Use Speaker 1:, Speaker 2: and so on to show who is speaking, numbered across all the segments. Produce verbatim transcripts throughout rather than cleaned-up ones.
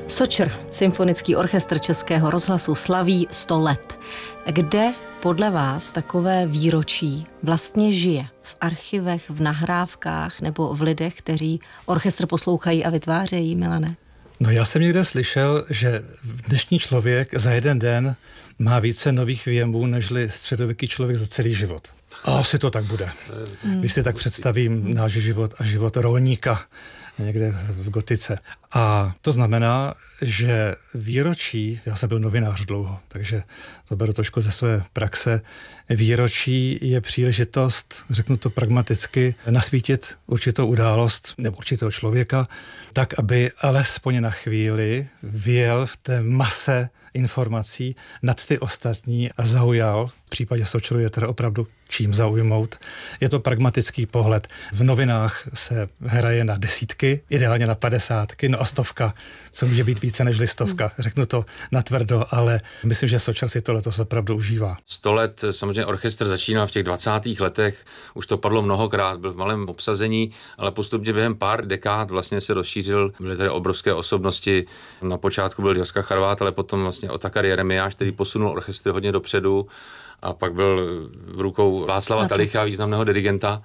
Speaker 1: Sočr, symfonický orchestr Českého rozhlasu, slaví sto let. Kde podle vás takové výročí vlastně žije? V archivech, v nahrávkách nebo v lidech, kteří orchestr poslouchají a vytvářejí, Milane?
Speaker 2: No já jsem někde slyšel, že dnešní člověk za jeden den má více nových věmů, nežli středověký člověk za celý život. A asi to tak bude. Hmm. Když si tak představím náš život a život rolníka někde v gotice. A to znamená, že výročí, já jsem byl novinář dlouho, takže to beru trošku ze své praxe, výročí je příležitost, řeknu to pragmaticky, nasvítit určitou událost nebo určitého člověka, tak, aby alespoň na chvíli vyjel v té mase informací nad ty ostatní a zaujal. V případě Sočru je teda opravdu čím zaujmout. Je to pragmatický pohled. V novinách se hraje na desítky, ideálně na padesátky, no a stovka, co může být více než listovka. Řeknu to natvrdo, ale myslím, že Sočr si to letos opravdu užívá.
Speaker 3: Sto let, samozřejmě orchestr začíná v těch dvacátých letech, už to padlo mnohokrát, byl v malém obsazení, ale postupně během pár dekád vlastně se rozšířil, byly tady obrovské osobnosti. Na počátku byl Joska Charvát, ale potom vlastně Otakar Jeremiáš, který posunul orchestr hodně dopředu, a pak byl v rukou Václava Talicha, významného dirigenta,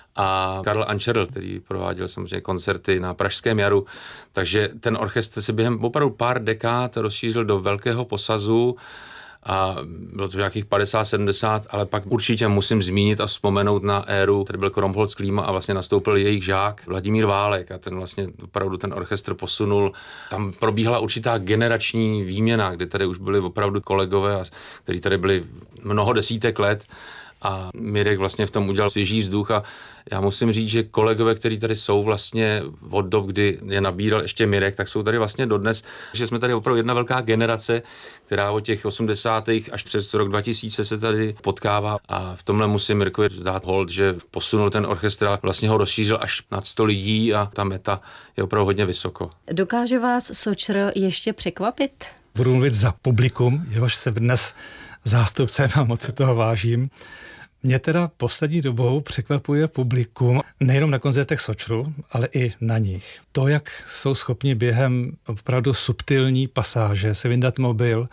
Speaker 3: a Karl Ančerl, který prováděl samozřejmě koncerty na Pražském jaru. Takže ten orchestr se během opravdu pár dekád rozšířil do velkého posazu a bylo to nějakých padesát sedmdesát, ale pak určitě musím zmínit a vzpomenout na éru, tady byl Kromholc Klíma a vlastně nastoupil jejich žák Vladimír Válek a ten vlastně opravdu ten orchestr posunul. Tam probíhala určitá generační výměna, kde tady už byli opravdu kolegové, kteří tady byli mnoho desítek let. A Mirek vlastně v tom udělal svěží vzduch a já musím říct, že kolegové, kteří tady jsou vlastně od dob, kdy je nabíral ještě Mirek, tak jsou tady vlastně dodnes, že jsme tady opravdu jedna velká generace, která od těch osmdesátých až přes rok dva tisíce se tady potkává a v tomhle musím Mirkovi dát hold, že posunul ten orchestr a vlastně ho rozšířil až nad sto lidí a ta meta je opravdu hodně vysoko.
Speaker 1: Dokáže vás Sočr ještě překvapit?
Speaker 2: Budu mluvit za publikum, jehož jsem dnes zástupcem a moc se toho vážím. Mě teda poslední dobou překvapuje publikum nejenom na koncertech Sočru, ale i na nich. To, jak jsou schopni během opravdu subtilní pasáže se vyndat mobil.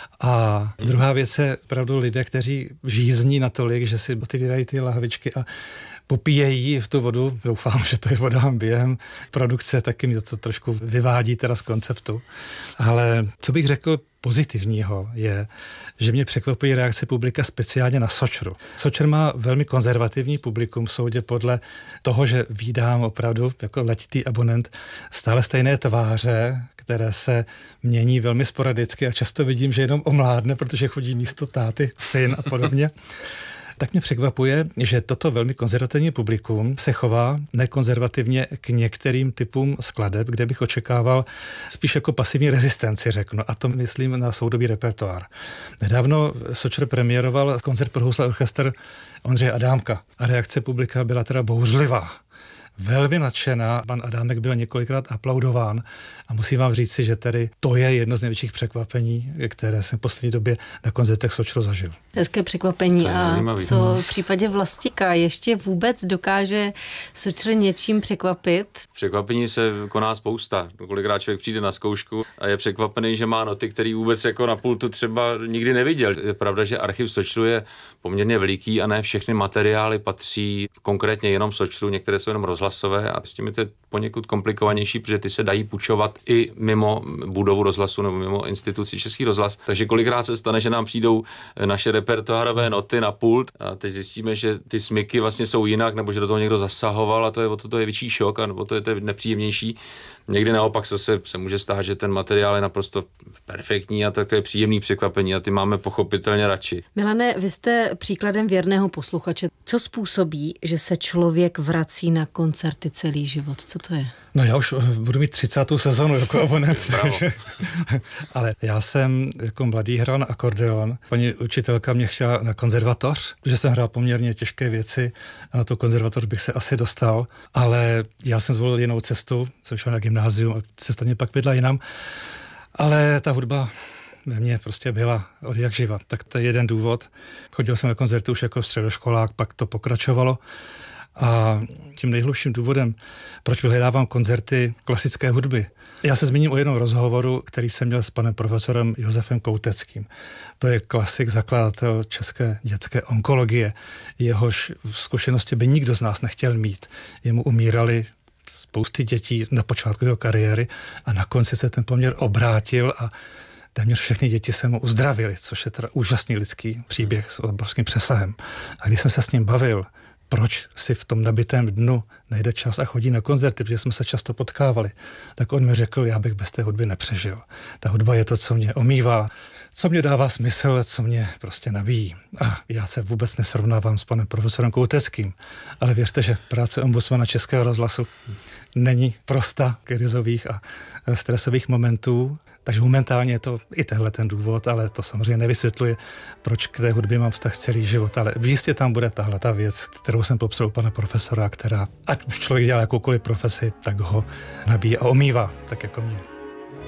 Speaker 2: A druhá věc je opravdu lidé, kteří žízní natolik, že si otevírají ty lahvičky a popíjejí v tu vodu. Doufám, že to je voda během produkce, taky mi to trošku vyvádí teda z konceptu. Ale co bych řekl pozitivního je, že mě překvapují reakce publika speciálně na Sočru. Sočr má velmi konzervativní publikum, soudě podle toho, že vídám opravdu jako letitý abonent stále stejné tváře, které se mění velmi sporadicky a často vidím, že jenom omládne, protože chodí místo táty syn a podobně. Tak mě překvapuje, že toto velmi konzervativní publikum se chová nekonzervativně k některým typům skladeb, kde bych očekával spíš jako pasivní rezistenci, řeknu. A to myslím na soudobý repertoár. Nedávno Sočr premiéroval koncert pro housle orchestr Ondřeje Adámka a reakce publika byla teda bouřlivá. Velmi nadšená. Pan Adámek byl několikrát aplaudován a musím vám říct si, že tedy to je jedno z největších překvapení, které jsem v poslední době na koncertech Sočru zažil.
Speaker 1: Hezké překvapení. A co v případě Vlastika? Ještě vůbec dokáže Sočr něčím překvapit?
Speaker 3: Překvapení se koná spousta. Kolikrát člověk přijde na zkoušku a je překvapený, že má noty, který vůbec jako na pultu třeba nikdy neviděl. Je pravda, že archiv Sočru je poměrně veliký a ne všechny materiály patří konkrétně jenom Sočru, některé jsou jenom rozhlasové a s tím je to poněkud komplikovanější, protože ty se dají půjčovat i mimo budovu rozhlasu nebo mimo instituci Český rozhlas. Takže kolikrát se stane, že nám přijdou naše repertoárové noty na pult a teď zjistíme, že ty smyky vlastně jsou jinak, nebo že do toho někdo zasahoval a to je o to, to je větší šok a nebo to je to nepříjemnější. Někdy naopak se, se může stát, že ten materiál je naprosto perfektní a tak to je příjemný překvapení a ty máme pochopitelně radši.
Speaker 1: Milane, vy jste příkladem věrného posluchače. Co způsobí, že se člověk vrací na koncerty celý život? Co to je?
Speaker 2: No já už budu mít třicátou sezonu jako abonent, ale já jsem jako mladý hrál na akordeon. Paní učitelka mě chtěla na konzervatoř, protože jsem hrál poměrně těžké věci a na tu konzervatoř bych se asi dostal, ale já jsem zvolil jinou cestu, jsem šel na gymnázium a cesta mě pak vedla jinam, ale ta hudba ve mně prostě byla od jak živa. Tak to je jeden důvod. Chodil jsem na koncerty už jako středoškolák, pak to pokračovalo. A tím nejhlubším důvodem, proč vyhledávám koncerty klasické hudby, já se zmíním o jednom rozhovoru, který jsem měl s panem profesorem Josefem Kouteckým. To je klasik, zakladatel české dětské onkologie. Jehož zkušenosti by nikdo z nás nechtěl mít. Jemu umírali spousty dětí na počátku jeho kariéry a na konci se ten poměr obrátil a téměř všechny děti se mu uzdravily, což je teda úžasný lidský příběh s obrovským přesahem. A když jsem se s ním bavil, proč si v tom nabitém dnu najde čas a chodí na koncerty, protože jsme se často potkávali, tak on mi řekl, já bych bez té hudby nepřežil. Ta hudba je to, co mě omývá, co mě dává smysl, co mě prostě nabíjí. A já se vůbec nesrovnávám s panem profesorem Kouteckým, ale věřte, že práce ombudsmana Českého rozhlasu není prosta krizových a stresových momentů, takže momentálně je to i tenhle ten důvod, ale to samozřejmě nevysvětluje, proč k té hudbě mám vztah celý život. Ale jistě tam bude tahle ta věc, kterou jsem popsal u pana profesora, která, ať už člověk dělá jakoukoliv profesi, tak ho nabíjí a omývá, tak jako mě.